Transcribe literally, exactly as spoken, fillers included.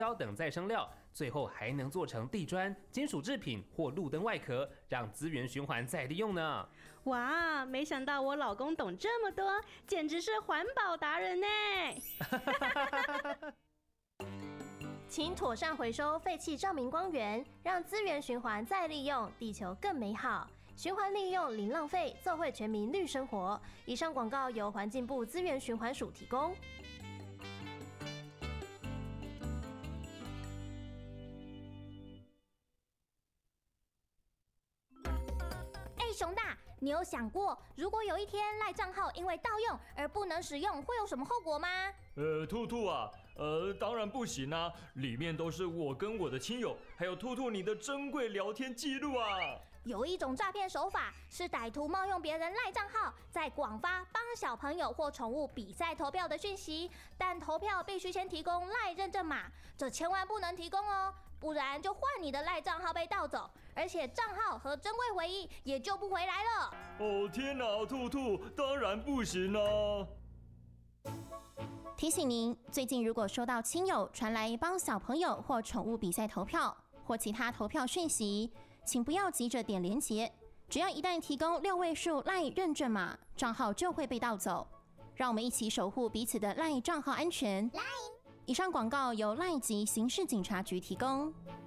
胶等再生料，最后还能做成地砖、金属制品或路灯外壳，让资源循环再利用呢。 哇，没想到我老公懂这么多，简直是环保达人呢！ 请妥善回收废弃照明光源，让资源循环再利用，地球更美好。循环利用零浪费，奏会全民绿生活。以上广告由环境部资源循环署提供。 哎，熊大，你有想过，如果有一天赖账号因为盗用而不能使用，会有什么后果吗？ 呃，兔兔啊，呃，当然不行啊，里面都是我跟我的亲友，还有兔兔你的珍贵聊天记录啊。 有一种诈骗手法是歹徒冒用别人赖账号，在广发帮小朋友或宠物比赛投票的讯息，但投票必须先提供赖认证码，这千万不能提供哦，不然就换你的赖账号被盗走，而且账号和珍贵回忆也救不回来了。 哦天哪，兔兔，当然不行啊！ 提醒您，最近如果收到亲友传来帮小朋友或宠物比赛投票或其他投票讯息，请不要急着点连结，只要一旦提供六位数 LINE 认证码，账号就会被盗走。让我们一起守护彼此的 LINE 账号安全。以上广告由 LINE 及刑事警察局提供。